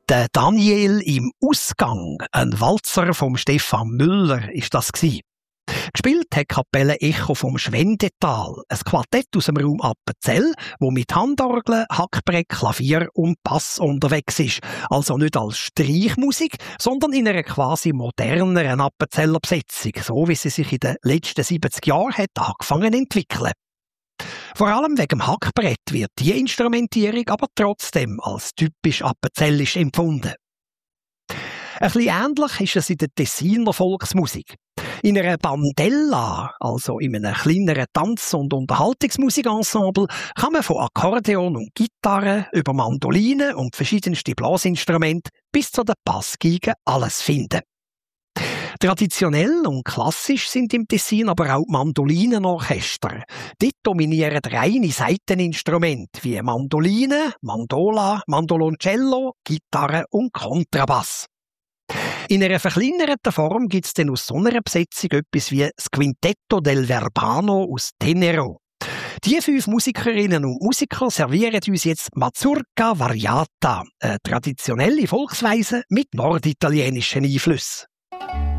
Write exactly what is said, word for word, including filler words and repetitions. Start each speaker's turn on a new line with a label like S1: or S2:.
S1: Der Daniel im Ausgang, ein Walzer vom Stefan Müller, ist das gsi. Gespielt hat Kapelle Echo vom Schwendetal, ein Quartett aus dem Raum Appenzell, wo mit Handorgel, Hackbrett, Klavier und Bass unterwegs ist. Also nicht als Streichmusik, sondern in einer quasi moderneren Appenzeller Besetzung, so wie sie sich in den letzten siebzig Jahren hat angefangen zu entwickeln. Vor allem wegen dem Hackbrett wird die Instrumentierung aber trotzdem als typisch appenzellisch empfunden. Ein bisschen ähnlich ist es in der Tessiner Volksmusik. In einer Bandella, also in einem kleineren Tanz- und Unterhaltungsmusikensemble, kann man von Akkordeon und Gitarre über Mandoline und verschiedenste Blasinstrumente bis zu der Bassgeige alles finden. Traditionell und klassisch sind im Tessin aber auch Mandolinenorchester. Dort dominieren reine Saiteninstrumente wie Mandoline, Mandola, Mandoloncello, Gitarre und Kontrabass. In einer verkleinerten Form gibt es dann aus so einer Besetzung etwas wie das Quintetto del Verbano aus Tenero. Die fünf Musikerinnen und Musiker servieren uns jetzt Mazurka Variata, eine traditionelle Volksweise mit norditalienischen Einflüssen.